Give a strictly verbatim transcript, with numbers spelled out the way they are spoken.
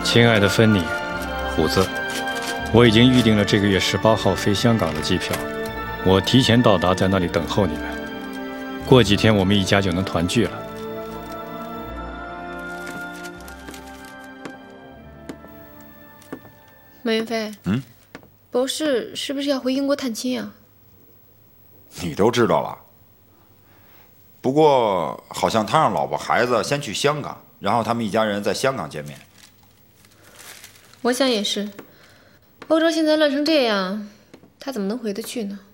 亲爱的芬妮，虎子，我已经预定了这个月十八号飞香港的机票，我提前到达，在那里等候你们。过几天我们一家就能团聚了。 马云飞， 嗯， 博士是不是要回英国探亲啊？ 你都知道了。不过好像他让老婆孩子先去香港，然后他们一家人在香港见面。 我想也是，欧洲现在乱成这样，他怎么能回得去呢？